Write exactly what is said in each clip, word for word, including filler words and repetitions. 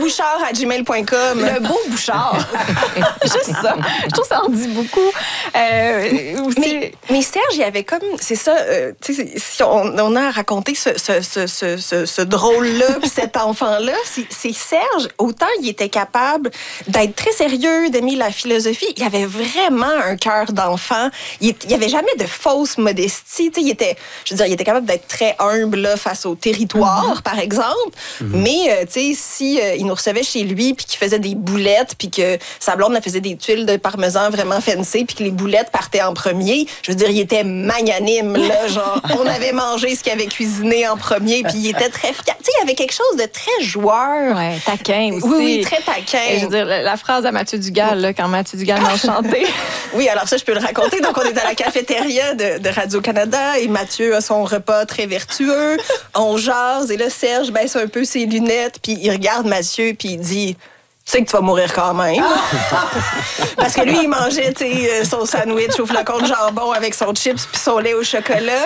bouchard arobase gmail point com. Le beau Bouchard. Juste ça. Je trouve que ça en dit beaucoup. Euh, aussi... mais, mais Serge, il y avait comme... C'est ça, euh, tu sais, si on, on a raconté ce, ce, ce, ce, ce, ce drôle-là, puis cet enfant-là, c'est, c'est Serge, autant il était capable d'être très sérieux, d'aimer la philosophie, il avait vraiment un cœur d'enfant. Il n'y avait jamais de fausse modestie. Tu sais, il était, je veux dire, il était capable d'être très humble là, face au territoire, mm-hmm. par exemple. Mm-hmm. Mais, euh, tu sais, si euh, il nous recevait chez lui, puis qu'il faisait des boulettes, puis que sa blonde elle faisait des tuiles de parmesan vraiment fancy, puis que les boulettes partaient en premier, je veux dire, il était magnanime, là, genre, on avait mangé ce qu'il avait cuisiné en premier, puis il était très fier. Tu sais, il y avait quelque chose de très joueur. Ouais, taquin aussi. Oui, oui, très taquin. Et je veux dire, la, la phrase à Mathieu Dugal, là, quand Mathieu Dugal m'a chanté. Oui, alors ça, je peux le raconter. Donc, on est à la cafétéria de, de Radio-Canada et Mathieu a son repas très vertueux. On jase et là, Serge baisse un peu ses lunettes, puis il regarde Mathieu, puis il dit... Tu sais que tu vas mourir quand même. Parce que lui, il mangeait son sandwich au flacon de jambon avec son chips puis son lait au chocolat.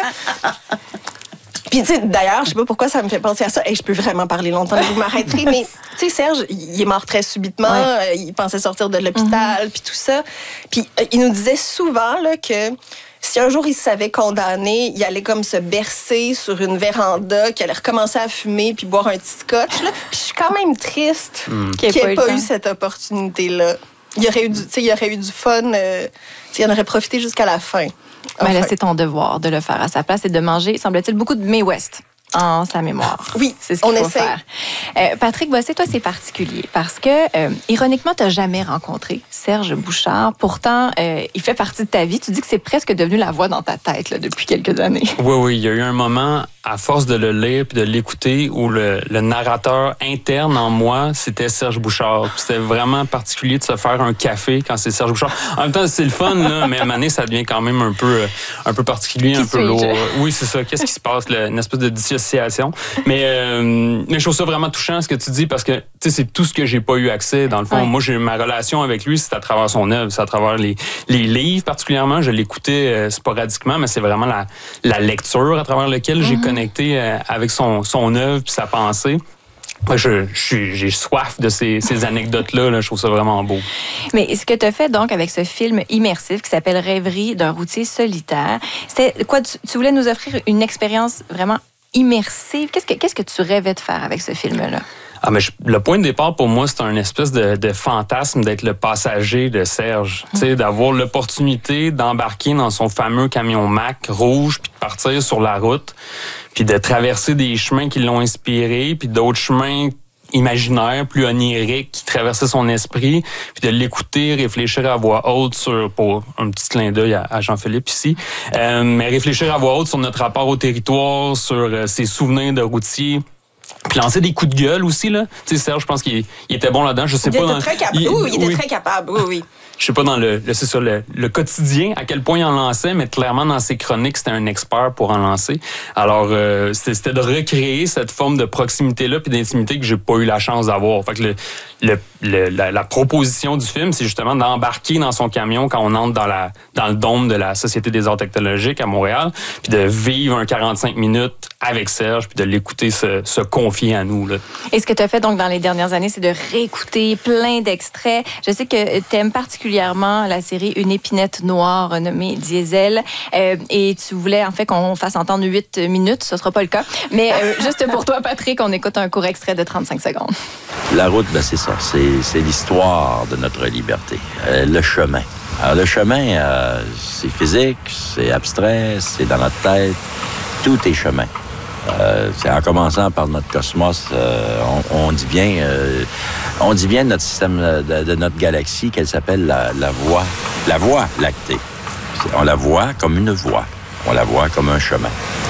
Puis, tu sais, d'ailleurs, je sais pas pourquoi ça me fait penser à ça. Hey, je peux vraiment parler longtemps, vous m'arrêterez. Mais, tu sais, Serge, il est mort très subitement. Ouais. Il pensait sortir de l'hôpital, mm-hmm. puis tout ça. Puis, il nous disait souvent là, que... Si un jour il se savait condamné, il allait comme se bercer sur une véranda, qu'il allait recommencer à fumer puis boire un petit scotch. Là. Puis je suis quand même triste mm. qu'il n'ait pas, pas eu cette opportunité-là. Il aurait eu du, il aurait eu du fun. Euh, il en aurait profité jusqu'à la fin. Enfin. Mais là, c'est ton devoir de le faire à sa place et de manger, semble-t-il, beaucoup de Mae West en sa mémoire. Oui, c'est ce qu'il on faut essaie. faire. Euh, Patrick Bossé, toi, c'est particulier parce que, euh, ironiquement, tu n'as jamais rencontré Serge Bouchard. Pourtant, euh, il fait partie de ta vie. Tu dis que c'est presque devenu la voix dans ta tête là, depuis quelques années. Oui, oui. Il y a eu un moment, à force de le lire et de l'écouter, où le, le narrateur interne en moi, c'était Serge Bouchard. C'était vraiment particulier de se faire un café quand c'est Serge Bouchard. En même temps, c'est le fun, là, mais à un moment donné, ça devient quand même un peu, un peu particulier, Qui un peu lourd. Je? Oui, c'est ça. Qu'est-ce qui se passe? Là, une espèce de dissociation. Mais, euh, mais je trouve ça vraiment touchant ce que tu dis parce que c'est tout ce que j'ai pas eu accès. Dans le fond, ouais. Moi, j'ai ma relation avec lui, c'est à travers son œuvre, c'est à travers les, les livres particulièrement. Je l'écoutais euh, sporadiquement, mais c'est vraiment la, la lecture à travers laquelle mm-hmm. j'ai connecté euh, avec son, son œuvre puis sa pensée. Moi, je, je, j'ai soif de ces, ces anecdotes-là. Là. Je trouve ça vraiment beau. Mais ce que tu as fait donc avec ce film immersif qui s'appelle Rêverie d'un routier solitaire, c'était quoi? Tu, tu voulais nous offrir une expérience vraiment immersive. Qu'est-ce que, qu'est-ce que tu rêvais de faire avec ce film-là? Ah, mais je, le point de départ pour moi, c'est un espèce de, de fantasme d'être le passager de Serge. Mmh. Tu sais, d'avoir l'opportunité d'embarquer dans son fameux camion Mack rouge puis de partir sur la route puis de traverser des chemins qui l'ont inspiré puis d'autres chemins imaginaire, plus onirique, qui traversait son esprit, puis de l'écouter, réfléchir à voix haute sur, pour un petit clin d'œil à, à Jean-Philippe ici, euh, mais réfléchir à voix haute sur notre rapport au territoire, sur euh, ses souvenirs de routier, puis lancer des coups de gueule aussi, là. Tu sais, Serge, je pense qu'il il était bon là-dedans, je sais il pas... Était dans, très capable. Il, oui, il était oui. très capable, oui, oui. Je sais pas dans le, le c'est ça, le, le quotidien à quel point il en lançait, mais clairement dans ses chroniques c'était un expert pour en lancer. Alors euh, c'était, c'était de recréer cette forme de proximité là puis d'intimité que j'ai pas eu la chance d'avoir. Fait que le, le, le la, la proposition du film c'est justement d'embarquer dans son camion quand on entre dans la dans le dôme de la Société des arts technologiques à Montréal, puis de vivre un quarante-cinq minutes avec Serge puis de l'écouter se, se confier à nous là. Et ce que tu as fait donc dans les dernières années, c'est de réécouter plein d'extraits. Je sais que tu aimes particulièrement la série Une épinette noire nommée Diesel. Euh, et tu voulais en fait qu'on fasse entendre huit minutes. Ce ne sera pas le cas. Mais euh, juste pour toi, Patrick, on écoute un court extrait de trente-cinq secondes. La route, ben, c'est ça. C'est, c'est l'histoire de notre liberté. Euh, le chemin. Alors, le chemin, euh, c'est physique, c'est abstrait, c'est dans notre tête. Tout est chemin. Euh, c'est en commençant par notre cosmos, euh, on, on dit bien, euh, on dit bien de notre système, de, de notre galaxie qu'elle s'appelle la, la voie, la voie lactée. On la voit comme une voie, on la voit comme un chemin.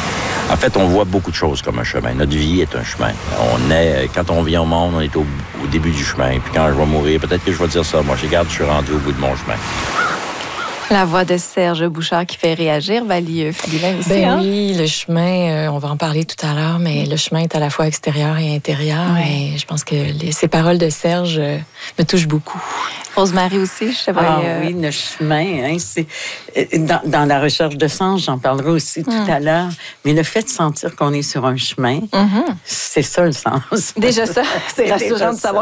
En fait, on voit beaucoup de choses comme un chemin. Notre vie est un chemin. On est, quand on vient au monde, on est au, au début du chemin. Puis quand je vais mourir, peut-être que je vais dire ça. Moi, je regarde, je suis rendu au bout de mon chemin. La voix de Serge Bouchard qui fait réagir, Valie Fugulin aussi. Ben hein? oui, le chemin, euh, on va en parler tout à l'heure, mais le chemin est à la fois extérieur et intérieur. Ouais. Et je pense que les, ces paroles de Serge euh, me touchent beaucoup. Rosemary aussi, je sais pas. Ah euh... oui, le chemin, hein, c'est dans, dans la recherche de sens, j'en parlerai aussi tout mm. à l'heure. Mais le fait de sentir qu'on est sur un chemin, mm-hmm. c'est ça le sens. Déjà ça, c'est rassurant de savoir